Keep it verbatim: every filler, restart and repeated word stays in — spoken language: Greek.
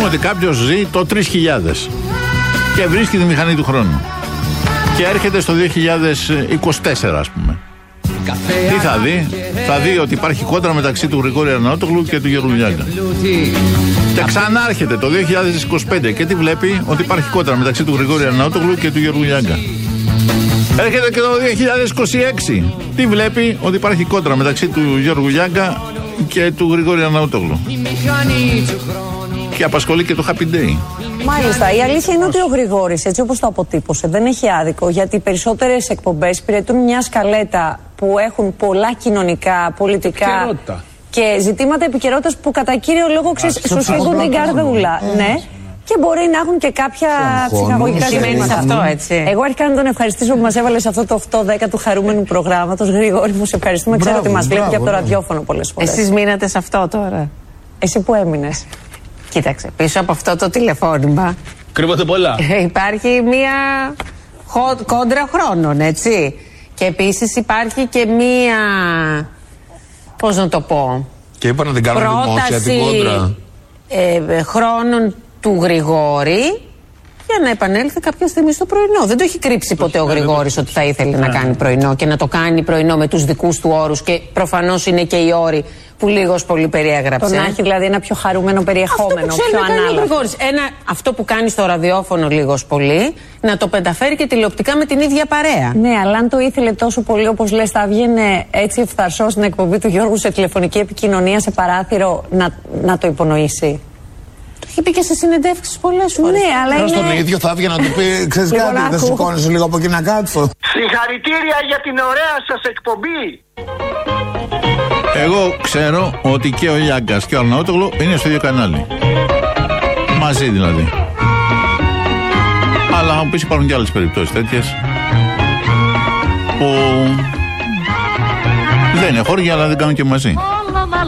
ότι κάποιος ζει το τρεις χιλιάδες και βρίσκει τη μηχανή του χρόνου και έρχεται στο δύο χιλιάδες είκοσι τέσσερα, ας πούμε. Τι θα δει? Θα δει ότι υπάρχει κόντρα μεταξύ του Γρηγόρη Αρναούτογλου και του Γιώργου Λιάγκα. Και ξανά έρχεται το δύο χιλιάδες είκοσι πέντε και τι βλέπει? Ότι υπάρχει κόντρα μεταξύ του Γρηγόρη Αρναούτογλου και του Γιώργου Λιάγκα. Έρχεται και το δύο χιλιάδες είκοσι έξι. Τι βλέπει? Ότι υπάρχει κόντρα μεταξύ του Γιώργου Λιάγκα και του Γρηγόρη Αρναούτογλου. Και απασχολεί και το Happy Day. Μάλιστα. Η αλήθεια είναι ότι ο Γρηγόρης, έτσι όπως το αποτύπωσε, δεν έχει άδικο, γιατί οι περισσότερες εκπομπές υπηρετούν μια σκαλέτα που έχουν πολλά κοινωνικά, πολιτικά και ζητήματα επικαιρότητας που κατά κύριο λόγο σου φύγουν την καρδούλα. Ναι. Και μπορεί να έχουν και κάποια ψυχαγωγικά ζητήματα. Αυτό, έτσι. Εγώ αρχικά να τον ευχαριστήσω που μας έβαλε σε αυτό το οκτώ δέκα του χαρούμενου προγράμματος. Γρηγόρη μου, σε ευχαριστούμε. Ξέρω ότι μας βλέπει και από το ραδιόφωνο πολλές φορές. Εσείς μείνατε σε αυτό τώρα? Εσύ που έμεινες? Κοίταξε, πίσω από αυτό το τηλεφώνημα κρύβονται πολλά. Υπάρχει μία κόντρα χρόνων, έτσι. Και επίσης υπάρχει και μία, πώς να το πω, και είπα να την κάνω δημόσια την κόντρα ε, χρόνων του Γρηγόρη για να επανέλθει κάποια στιγμή στο πρωινό. Δεν το έχει κρύψει ποτέ ο Γρηγόρης ότι θα ήθελε να κάνει πρωινό και να το κάνει πρωινό με τους δικούς του όρους, και προφανώς είναι και οι όροι που λίγος πολύ περιέγραψε. Το να έχει δηλαδή ένα πιο χαρούμενο περιεχόμενο, αυτό που πιο να ανάλογο. Ο Γρηγόρης, ένα, αυτό που κάνει στο ραδιόφωνο λίγος πολύ, να το πενταφέρει και τηλεοπτικά με την ίδια παρέα. Ναι, αλλά αν το ήθελε τόσο πολύ όπως λες, θα έβγαινε έτσι ευθαρσός στην εκπομπή του Γιώργου σε τηλεφωνική επικοινωνία, σε παράθυρο, να, να το υπονοήσει. Το έχει πει και σε συνεντεύξεις πολλές φορές. Ναι, αλλά είναι... είναι... τον ίδιο θα έβγαινε να του πει, ξέρεις κάτι, δεν σηκώνεσαι λίγο από εκεί να κάτσω. Συγχαρητήρια για την ωραία σας εκπομπή. Εγώ ξέρω ότι και ο Λιάγκας και ο Αρναούτογλου είναι στο ίδιο κανάλι. Μαζί δηλαδή. Αλλά θα μου πεις, υπάρχουν και άλλες περιπτώσεις τέτοιες που δεν είναι χώρια, αλλά δεν κάνουν και μαζί.